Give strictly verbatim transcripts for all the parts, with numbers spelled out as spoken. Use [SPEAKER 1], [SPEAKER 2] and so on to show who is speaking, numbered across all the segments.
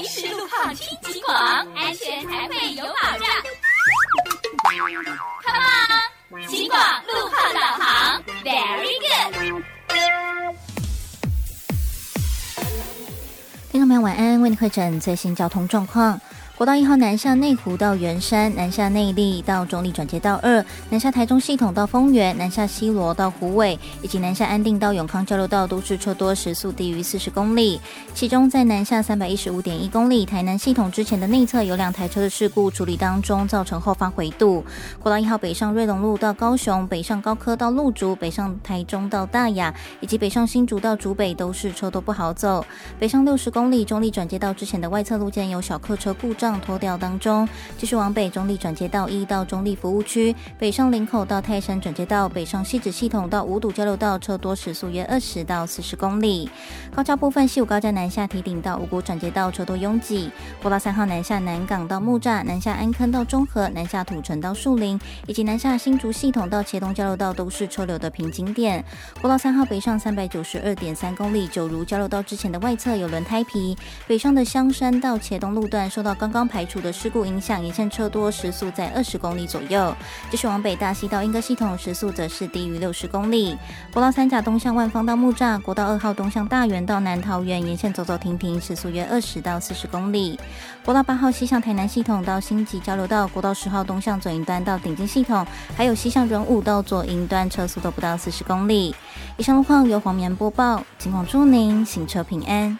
[SPEAKER 1] 是路况听警广，安全才会有保障。Come on， 警广路况导航 ，Very good。
[SPEAKER 2] 听众朋友晚安，为你汇诊最新交通状况。国道一号南下内湖到圆山，南下内壢到中壢转接道二，南下台中系统到丰原，南下西螺到虎尾，以及南下安定到永康交流道都是车多，时速低于四十公里。其中在南下三百一十五点一公里，台南系统之前的内侧有两台车的事故处理当中，造成后方回堵。国道一号北上瑞隆路到高雄，北上高科到鹿竹，北上台中到大雅，以及北上新竹到竹北都是车多不好走。北上六十公里，中壢转接道之前的外侧路肩有小客车故障拖吊当中，继续往北中壢转接道一到中壢服务区，北上林口到泰山转接道，北上汐止系统到五堵交流道，车多时速约二十到四十公里。高架部分，西武高架南下堤顶到五股转接道车多拥挤。国道三号南下南港到木栅，南下安坑到中和，南下土城到树林，以及南下新竹系统到茄东交流道都是车流的瓶颈点。国道三号北上三百九十二点三公里，九如交流道之前的外侧有轮胎皮，北上的香山到茄东路段受到刚刚排除的事故影响，沿线车多，时速在二十公里左右。继续往北大溪到莺歌系统，时速则是低于六十公里。国道三甲东向万芳到木栅，国道二号东向大园到南桃园，沿线走走停停，时速约二十到四十公里。国道八号西向台南系统到新集交流道，国道十号东向左营端到顶金系统，还有西向仁武到左营端，车速都不到四十公里。以上路况由黄棉播报，警广祝您行车平安。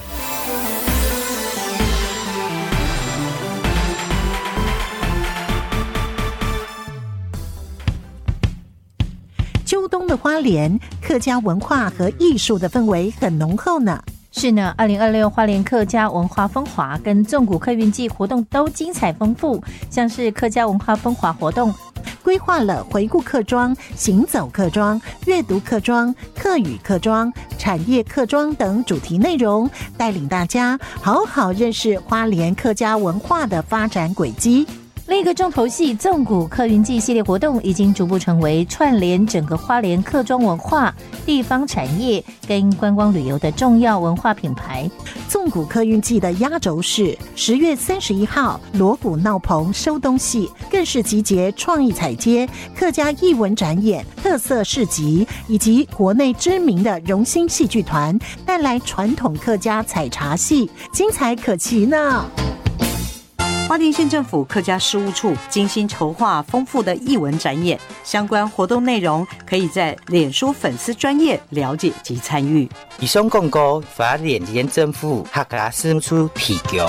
[SPEAKER 3] 秋冬的花莲，客家文化和艺术的氛围很浓厚呢。
[SPEAKER 4] 是呢，二零二六花莲客家文化风华跟纵谷客运季活动都精彩丰富，像是客家文化风华活动，
[SPEAKER 3] 规划了回顾客庄、行走客庄、阅读客庄、客语客庄、产业客庄等主题内容，带领大家好好认识花莲客家文化的发展轨迹。
[SPEAKER 4] 另一个重头戏纵谷客运季系列活动已经逐步成为串联整个花莲客庄文化、地方产业跟观光旅游的重要文化品牌。
[SPEAKER 3] 纵谷客运季的压轴是十月三十一号锣鼓闹棚收东戏，更是集结创意彩街、客家艺文展演、特色市集以及国内知名的荣兴戏剧团，带来传统客家采茶戏，精彩可期呢。
[SPEAKER 5] 花莲县政府客家事务处精心筹划丰富的艺文展演，相关活动内容可以在脸书粉丝专页了解及参与。
[SPEAKER 6] 以上广告花莲县政府客家事务处提供。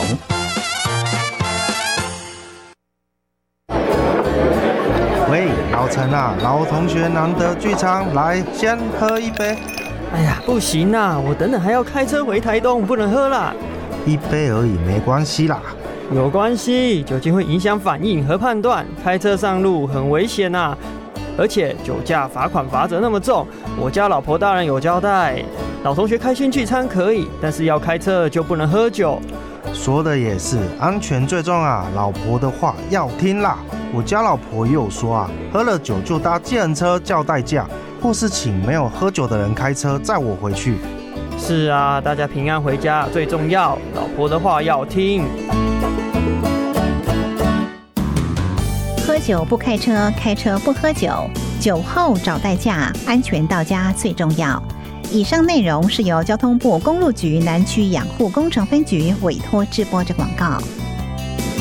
[SPEAKER 7] 喂，老陈啊，老同学难得聚餐，来先喝一杯。
[SPEAKER 8] 哎呀，不行啊，我等等还要开车回台东，不能喝啦。
[SPEAKER 7] 一杯而已，没关系啦。
[SPEAKER 8] 有关系，酒精会影响反应和判断，开车上路很危险啊！而且酒驾罚款罚则那么重，我家老婆大人有交代，老同学开心聚餐可以，但是要开车就不能喝酒。
[SPEAKER 7] 说的也是，安全最重啊，老婆的话要听啦。我家老婆也有说啊，喝了酒就搭计程车叫代驾，或是请没有喝酒的人开车载我回去。
[SPEAKER 8] 是啊，大家平安回家最重要，老婆的话要听。
[SPEAKER 9] 喝酒不开车，开车不喝酒，酒后找代驾，安全到家最重要。以上内容是由交通部公路局南区养护工程分局委托制播的广告。